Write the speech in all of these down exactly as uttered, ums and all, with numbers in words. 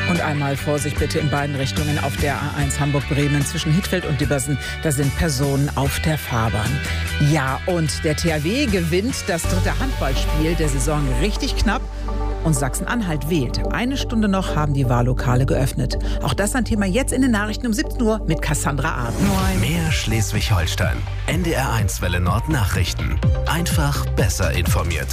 Und einmal Vorsicht bitte in beiden Richtungen auf der A eins Hamburg-Bremen zwischen Hittfeld und Dibbersen. Da sind Personen auf der Fahrbahn. Ja, und der T H W gewinnt das dritte Handballspiel der Saison richtig knapp. Und Sachsen-Anhalt wählt. Eine Stunde noch haben die Wahllokale geöffnet. Auch das ein Thema jetzt in den Nachrichten um siebzehn Uhr mit Cassandra Abend. Mehr Schleswig-Holstein. N D R eins Welle Nord Nachrichten. Einfach besser informiert.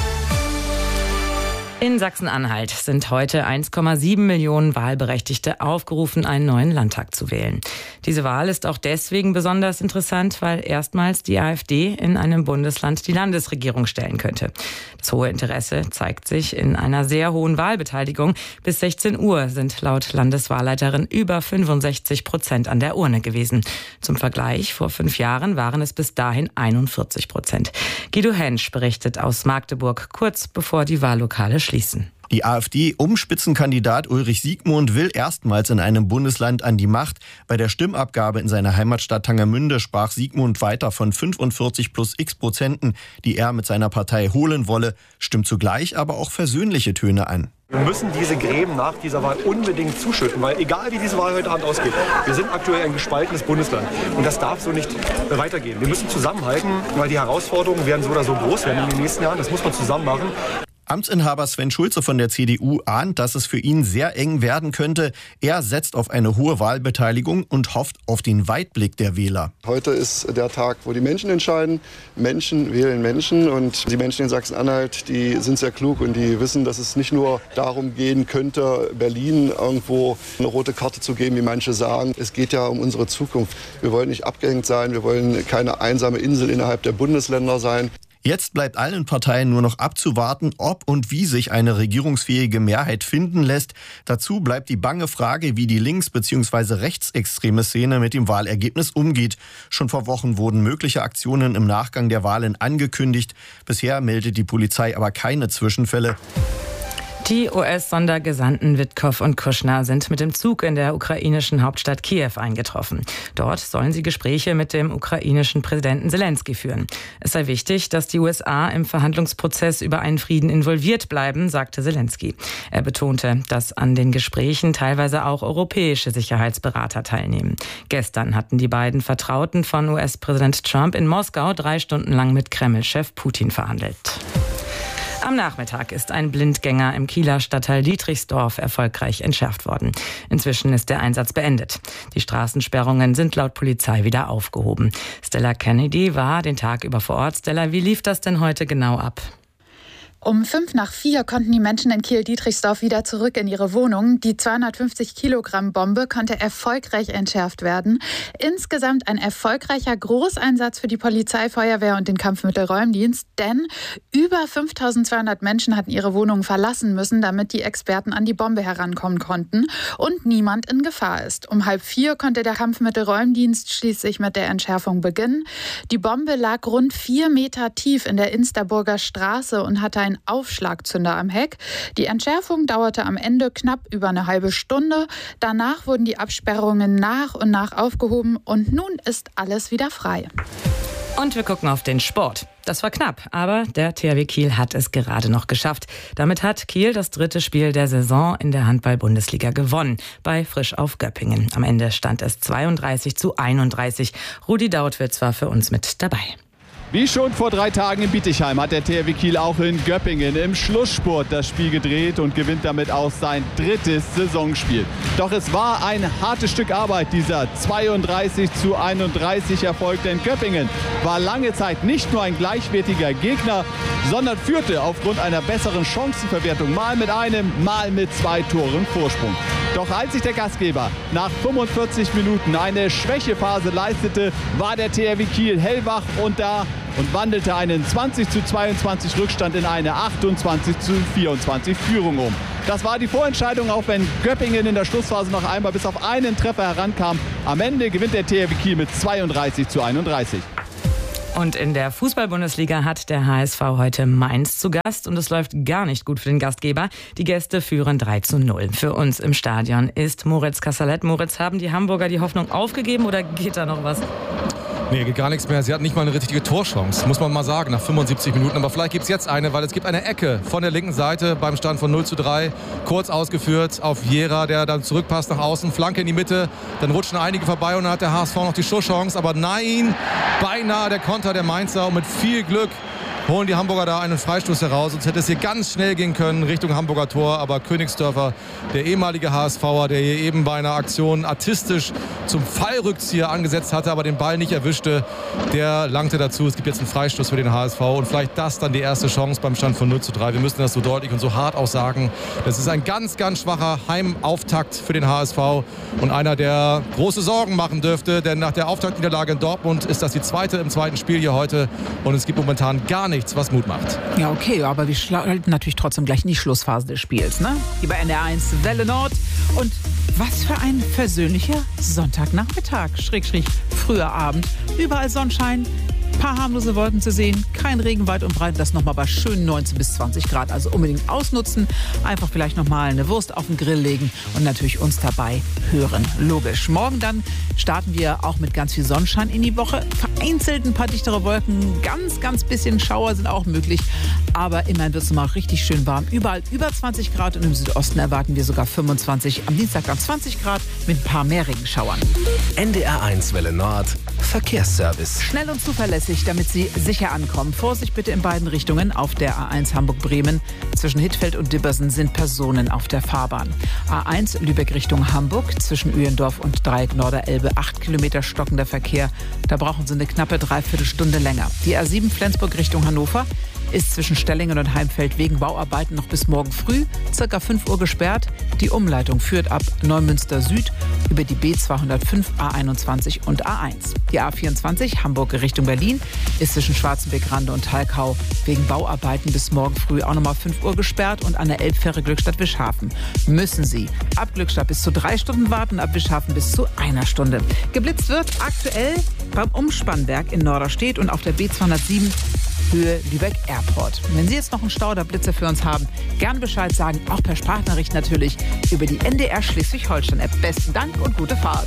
In Sachsen-Anhalt sind heute eins Komma sieben Millionen Wahlberechtigte aufgerufen, einen neuen Landtag zu wählen. Diese Wahl ist auch deswegen besonders interessant, weil erstmals die AfD in einem Bundesland die Landesregierung stellen könnte. Das hohe Interesse zeigt sich in einer sehr hohen Wahlbeteiligung. Bis sechzehn Uhr sind laut Landeswahlleiterin über fünfundsechzig Prozent an der Urne gewesen. Zum Vergleich, vor fünf Jahren waren es bis dahin einundvierzig Prozent. Guido Hensch berichtet aus Magdeburg, kurz bevor die Wahllokale schließen. Die AfD-Umspitzenkandidat Ulrich Siegmund will erstmals in einem Bundesland an die Macht. Bei der Stimmabgabe in seiner Heimatstadt Tangermünde sprach Siegmund weiter von fünfundvierzig plus x Prozenten, die er mit seiner Partei holen wolle, stimmt zugleich aber auch versöhnliche Töne an. Wir müssen diese Gräben nach dieser Wahl unbedingt zuschütten, weil egal wie diese Wahl heute Abend ausgeht, wir sind aktuell ein gespaltenes Bundesland und das darf so nicht weitergehen. Wir müssen zusammenhalten, weil die Herausforderungen werden so oder so groß werden in den nächsten Jahren, das muss man zusammen machen. Amtsinhaber Sven Schulze von der C D U ahnt, dass es für ihn sehr eng werden könnte. Er setzt auf eine hohe Wahlbeteiligung und hofft auf den Weitblick der Wähler. Heute ist der Tag, wo die Menschen entscheiden. Menschen wählen Menschen und die Menschen in Sachsen-Anhalt, die sind sehr klug und die wissen, dass es nicht nur darum gehen könnte, Berlin irgendwo eine rote Karte zu geben, wie manche sagen. Es geht ja um unsere Zukunft. Wir wollen nicht abgehängt sein, wir wollen keine einsame Insel innerhalb der Bundesländer sein. Jetzt bleibt allen Parteien nur noch abzuwarten, ob und wie sich eine regierungsfähige Mehrheit finden lässt. Dazu bleibt die bange Frage, wie die links- bzw. rechtsextreme Szene mit dem Wahlergebnis umgeht. Schon vor Wochen wurden mögliche Aktionen im Nachgang der Wahlen angekündigt. Bisher meldet die Polizei aber keine Zwischenfälle. Die U S-Sondergesandten Witkow und Kushner sind mit dem Zug in der ukrainischen Hauptstadt Kiew eingetroffen. Dort sollen sie Gespräche mit dem ukrainischen Präsidenten Zelensky führen. Es sei wichtig, dass die U S A im Verhandlungsprozess über einen Frieden involviert bleiben, sagte Zelensky. Er betonte, dass an den Gesprächen teilweise auch europäische Sicherheitsberater teilnehmen. Gestern hatten die beiden Vertrauten von U S-Präsident Trump in Moskau drei Stunden lang mit Kreml-Chef Putin verhandelt. Am Nachmittag ist ein Blindgänger im Kieler Stadtteil Dietrichsdorf erfolgreich entschärft worden. Inzwischen ist der Einsatz beendet. Die Straßensperrungen sind laut Polizei wieder aufgehoben. Stella Kennedy war den Tag über vor Ort. Stella, wie lief das denn heute genau ab? Um fünf nach vier konnten die Menschen in Kiel-Dietrichsdorf wieder zurück in ihre Wohnung. Die zweihundertfünfzig Kilogramm Bombe konnte erfolgreich entschärft werden. Insgesamt ein erfolgreicher Großeinsatz für die Polizei, Feuerwehr und den Kampfmittelräumdienst. Denn über fünftausendzweihundert Menschen hatten ihre Wohnungen verlassen müssen, damit die Experten an die Bombe herankommen konnten und niemand in Gefahr ist. Um halb vier konnte der Kampfmittelräumdienst schließlich mit der Entschärfung beginnen. Die Bombe lag rund vier Meter tief in der Insterburger Straße und hatte ein Aufschlagzünder am Heck. Die Entschärfung dauerte am Ende knapp über eine halbe Stunde. Danach wurden die Absperrungen nach und nach aufgehoben und nun ist alles wieder frei. Und wir gucken auf den Sport. Das war knapp, aber der T H W Kiel hat es gerade noch geschafft. Damit hat Kiel das dritte Spiel der Saison in der Handball-Bundesliga gewonnen, bei Frisch auf Göppingen. Am Ende stand es zweiunddreißig zu einunddreißig. Rudi Dautwitz war für uns mit dabei. Wie schon vor drei Tagen in Bietigheim hat der T H W Kiel auch in Göppingen im Schlussspurt das Spiel gedreht und gewinnt damit auch sein drittes Saisonspiel. Doch es war ein hartes Stück Arbeit, dieser zweiunddreißig zu einunddreißig Erfolg, denn Göppingen war lange Zeit nicht nur ein gleichwertiger Gegner, sondern führte aufgrund einer besseren Chancenverwertung mal mit einem, mal mit zwei Toren Vorsprung. Doch als sich der Gastgeber nach fünfundvierzig Minuten eine Schwächephase leistete, war der T H W Kiel hellwach und da und wandelte einen zwanzig zu zweiundzwanzig Rückstand in eine achtundzwanzig zu vierundzwanzig Führung um. Das war die Vorentscheidung, auch wenn Göppingen in der Schlussphase noch einmal bis auf einen Treffer herankam. Am Ende gewinnt der T H W Kiel mit zweiunddreißig zu einunddreißig. Und in der Fußball-Bundesliga hat der H S V heute Mainz zu Gast und es läuft gar nicht gut für den Gastgeber. Die Gäste führen drei zu null. Für uns im Stadion ist Moritz Kassalet. Moritz, haben die Hamburger die Hoffnung aufgegeben oder geht da noch was? Nee, geht gar nichts mehr. Sie hat nicht mal eine richtige Torchance, muss man mal sagen, nach fünfundsiebzig Minuten. Aber vielleicht gibt es jetzt eine, weil es gibt eine Ecke von der linken Seite beim Stand von null zu drei. Kurz ausgeführt auf Viera, der dann zurückpasst nach außen. Flanke in die Mitte, dann rutschen einige vorbei und dann hat der H S V noch die Schusschance. Aber nein, beinahe der Konter der Mainzer und mit viel Glück holen die Hamburger da einen Freistoß heraus. Sonst hätte es hier ganz schnell gehen können Richtung Hamburger Tor. Aber Königsdörfer, der ehemalige HSVer, der hier eben bei einer Aktion artistisch zum Fallrückzieher angesetzt hatte, aber den Ball nicht erwischte, der langte dazu. Es gibt jetzt einen Freistoß für den H S V und vielleicht das dann die erste Chance beim Stand von null zu drei. Wir müssen das so deutlich und so hart auch sagen. Das ist ein ganz, ganz schwacher Heimauftakt für den H S V und einer, der große Sorgen machen dürfte, denn nach der Auftaktniederlage in Dortmund ist das die zweite im zweiten Spiel hier heute und es gibt momentan gar nichts, was Mut macht. Ja, okay, aber wir schalten natürlich trotzdem gleich in die Schlussphase des Spiels, ne? Hier bei N D R eins Welle Nord. Und was für ein versöhnlicher Sonntagnachmittag, schräg, schräg, früher Abend. Überall Sonnenschein, paar harmlose Wolken zu sehen, kein Regen weit und breit, das nochmal bei schönen neunzehn bis zwanzig Grad. Also unbedingt ausnutzen, einfach vielleicht nochmal eine Wurst auf den Grill legen und natürlich uns dabei hören. Logisch. Morgen dann starten wir auch mit ganz viel Sonnenschein in die Woche. Vereinzelt ein paar dichtere Wolken, ganz, ganz bisschen Schauer sind auch möglich. Aber immerhin wird es mal richtig schön warm. Überall über zwanzig Grad und im Südosten erwarten wir sogar fünfundzwanzig. Am Dienstag dann zwanzig Grad mit ein paar mehr Regenschauern. N D R eins Welle Nord, Verkehrsservice. Schnell und zuverlässig, damit Sie sicher ankommen. Vorsicht bitte in beiden Richtungen. Auf der A eins Hamburg-Bremen zwischen Hittfeld und Dibbersen sind Personen auf der Fahrbahn. A eins Lübeck Richtung Hamburg zwischen Uyendorf und Dreieck Norderelbe. Acht Kilometer stockender Verkehr. Da brauchen Sie eine knappe Dreiviertelstunde länger. Die A sieben Flensburg Richtung Hannover ist zwischen Stellingen und Heimfeld wegen Bauarbeiten noch bis morgen früh circa fünf Uhr gesperrt. Die Umleitung führt ab Neumünster Süd über die B zweihundertfünf, A einundzwanzig und A eins. Die A vierundzwanzig Hamburg Richtung Berlin ist zwischen Schwarzenbeck-Rande und Talkau wegen Bauarbeiten bis morgen früh auch nochmal fünf Uhr gesperrt und an der Elbfähre Glückstadt-Wischhafen müssen Sie ab Glückstadt bis zu drei Stunden warten, ab Wischhafen bis zu einer Stunde. Geblitzt wird aktuell beim Umspannwerk in Norderstedt und auf der B zweihundertsieben Höhe Lübeck Airport. Wenn Sie jetzt noch einen Stau oder Blitze für uns haben, gern Bescheid sagen, auch per Sprachnachricht natürlich über die N D R Schleswig-Holstein-App. Besten Dank und gute Fahrt.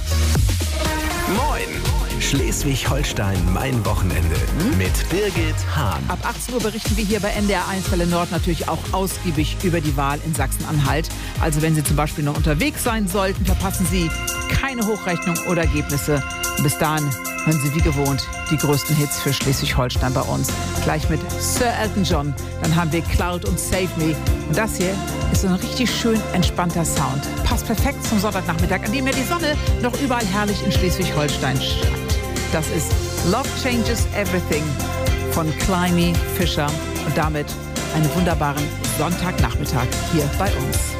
Moin! Schleswig-Holstein, mein Wochenende mit Birgit Hahn. Ab achtzehn Uhr berichten wir hier bei N D R eins Welle Nord natürlich auch ausgiebig über die Wahl in Sachsen-Anhalt. Also wenn Sie zum Beispiel noch unterwegs sein sollten, verpassen Sie keine Hochrechnung oder Ergebnisse. Bis dahin hören Sie wie gewohnt die größten Hits für Schleswig-Holstein bei uns. Gleich mit Sir Elton John, dann haben wir Cloud und Save Me. Und das hier ist so ein richtig schön entspannter Sound. Passt perfekt zum Sonntagnachmittag, an dem ja die Sonne noch überall herrlich in Schleswig-Holstein scheint. Das ist Love Changes Everything von Climby Fisher und damit einen wunderbaren Sonntagnachmittag hier bei uns.